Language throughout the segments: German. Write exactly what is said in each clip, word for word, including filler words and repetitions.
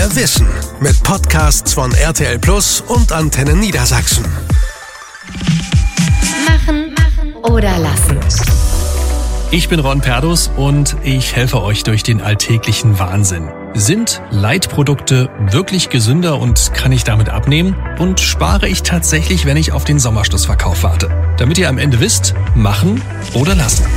mehr Wissen mit Podcasts von R T L Plus und Antenne Niedersachsen. Machen oder lassen. Ich bin Ron Perdus und ich helfe euch durch den alltäglichen Wahnsinn. Sind Leitprodukte wirklich gesünder und kann ich damit abnehmen? Und spare ich tatsächlich, wenn ich auf den Sommerschlussverkauf warte? Damit ihr am Ende wisst, machen oder lassen.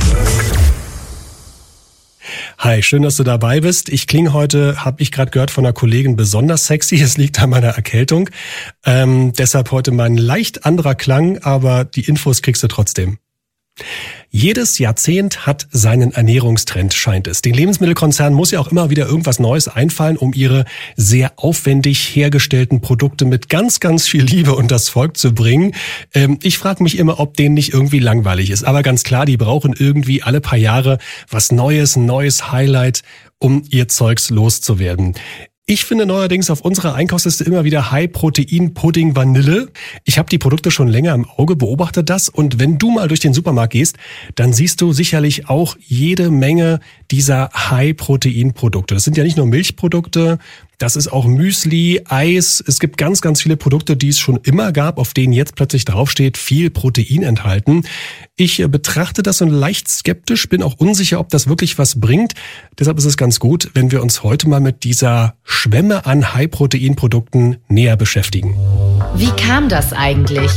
Hi, schön, dass du dabei bist. Ich klinge heute, habe ich gerade gehört, von einer Kollegin besonders sexy. Es liegt an meiner Erkältung. Ähm, deshalb heute mein leicht anderer Klang, aber die Infos kriegst du trotzdem. Jedes Jahrzehnt hat seinen Ernährungstrend, scheint es. Den Lebensmittelkonzernen muss ja auch immer wieder irgendwas Neues einfallen, um ihre sehr aufwendig hergestellten Produkte mit ganz, ganz viel Liebe unters Volk zu bringen. Ähm, ich frage mich immer, ob denen nicht irgendwie langweilig ist. Aber ganz klar, die brauchen irgendwie alle paar Jahre was Neues, ein neues Highlight, um ihr Zeugs loszuwerden. Ich finde neuerdings auf unserer Einkaufsliste immer wieder High-Protein-Pudding Vanille. Ich habe die Produkte schon länger im Auge, beobachte das. Und wenn du mal durch den Supermarkt gehst, dann siehst du sicherlich auch jede Menge dieser High-Protein-Produkte. Das sind ja nicht nur Milchprodukte, das ist auch Müsli, Eis. Es gibt ganz, ganz viele Produkte, die es schon immer gab, auf denen jetzt plötzlich draufsteht, viel Protein enthalten. Ich betrachte das so leicht skeptisch, bin auch unsicher, ob das wirklich was bringt. Deshalb ist es ganz gut, wenn wir uns heute mal mit dieser Schwemme an High-Protein-Produkten näher beschäftigen. Wie kam das eigentlich?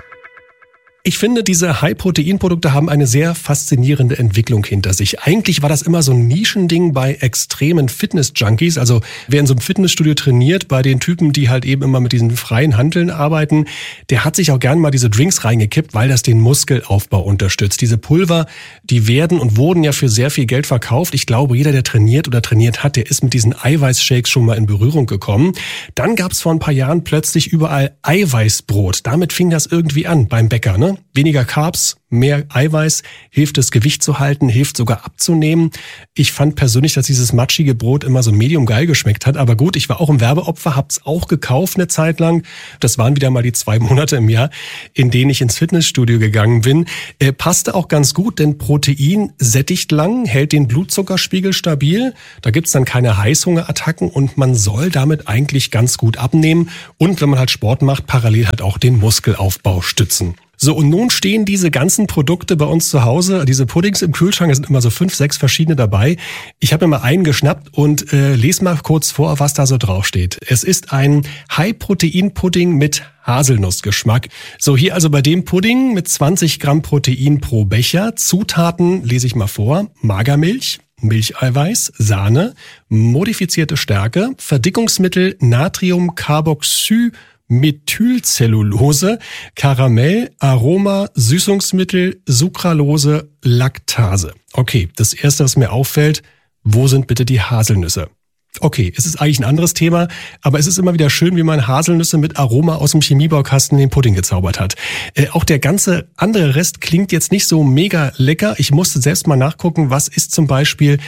Ich finde, diese High-Protein-Produkte haben eine sehr faszinierende Entwicklung hinter sich. Eigentlich war das immer so ein Nischending bei extremen Fitness-Junkies. Also wer in so einem Fitnessstudio trainiert, bei den Typen, die halt eben immer mit diesen freien Hanteln arbeiten, der hat sich auch gern mal diese Drinks reingekippt, weil das den Muskelaufbau unterstützt. Diese Pulver, die werden und wurden ja für sehr viel Geld verkauft. Ich glaube, jeder, der trainiert oder trainiert hat, der ist mit diesen Eiweißshakes schon mal in Berührung gekommen. Dann gab es vor ein paar Jahren plötzlich überall Eiweißbrot. Damit fing das irgendwie an beim Bäcker, ne? Weniger Carbs, mehr Eiweiß, hilft das Gewicht zu halten, hilft sogar abzunehmen. Ich fand persönlich, dass dieses matschige Brot immer so medium geil geschmeckt hat. Aber gut, ich war auch ein Werbeopfer, hab's auch gekauft eine Zeit lang. Das waren wieder mal die zwei Monate im Jahr, in denen ich ins Fitnessstudio gegangen bin. Äh, passte auch ganz gut, denn Protein sättigt lang, hält den Blutzuckerspiegel stabil. Da gibt's dann keine Heißhungerattacken und man soll damit eigentlich ganz gut abnehmen. Und wenn man halt Sport macht, parallel halt auch den Muskelaufbau stützen. So, und nun stehen diese ganzen Produkte bei uns zu Hause, diese Puddings im Kühlschrank, es sind immer so fünf, sechs verschiedene dabei. Ich habe mir mal einen geschnappt und äh, lese mal kurz vor, was da so draufsteht. Es ist ein High-Protein-Pudding mit Haselnussgeschmack. So, hier also bei dem Pudding mit zwanzig Gramm Protein pro Becher. Zutaten lese ich mal vor. Magermilch, Milcheiweiß, Sahne, modifizierte Stärke, Verdickungsmittel Natriumcarboxy, Methylcellulose, Karamell, Aroma, Süßungsmittel, Sucralose, Laktase. Okay, das erste, was mir auffällt, wo sind bitte die Haselnüsse? Okay, es ist eigentlich ein anderes Thema, aber es ist immer wieder schön, wie man Haselnüsse mit Aroma aus dem Chemiebaukasten in den Pudding gezaubert hat. Äh, auch der ganze andere Rest klingt jetzt nicht so mega lecker. Ich musste selbst mal nachgucken, was ist zum Beispiel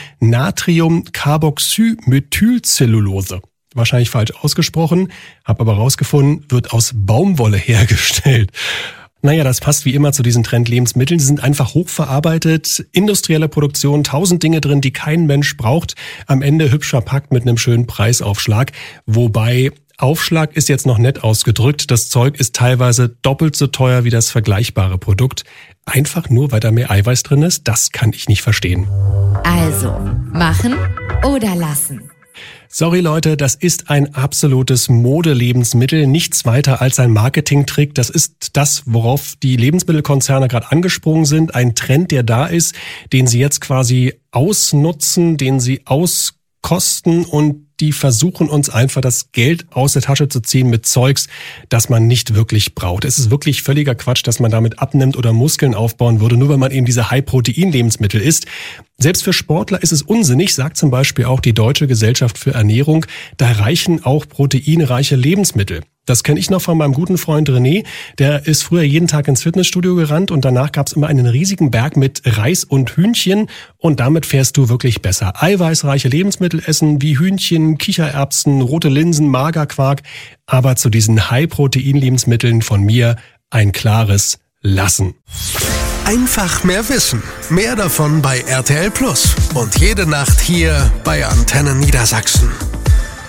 Natriumcarboxymethylcellulose? Wahrscheinlich falsch ausgesprochen, habe aber rausgefunden, wird aus Baumwolle hergestellt. Naja, das passt wie immer zu diesen Trendlebensmitteln. Sie sind einfach hochverarbeitet, industrielle Produktion, tausend Dinge drin, die kein Mensch braucht. Am Ende hübsch verpackt mit einem schönen Preisaufschlag. Wobei, Aufschlag ist jetzt noch nett ausgedrückt. Das Zeug ist teilweise doppelt so teuer wie das vergleichbare Produkt. Einfach nur, weil da mehr Eiweiß drin ist, das kann ich nicht verstehen. Also, machen oder lassen. Sorry Leute, das ist ein absolutes Modelebensmittel, nichts weiter als ein Marketingtrick. Das ist das, worauf die Lebensmittelkonzerne gerade angesprungen sind. Ein Trend, der da ist, den sie jetzt quasi ausnutzen, den sie auskosten und die versuchen uns einfach das Geld aus der Tasche zu ziehen mit Zeugs, das man nicht wirklich braucht. Es ist wirklich völliger Quatsch, dass man damit abnimmt oder Muskeln aufbauen würde, nur weil man eben diese High-Protein-Lebensmittel isst. Selbst für Sportler ist es unsinnig, sagt zum Beispiel auch die Deutsche Gesellschaft für Ernährung. Da reichen auch proteinreiche Lebensmittel. Das kenne ich noch von meinem guten Freund René. Der ist früher jeden Tag ins Fitnessstudio gerannt und danach gab es immer einen riesigen Berg mit Reis und Hühnchen und damit fährst du wirklich besser. Eiweißreiche Lebensmittel essen wie Hühnchen, Kichererbsen, rote Linsen, Magerquark. Aber zu diesen High-Protein-Lebensmitteln von mir ein klares Lassen. Einfach mehr Wissen. Mehr davon bei R T L Plus. Und jede Nacht hier bei Antenne Niedersachsen.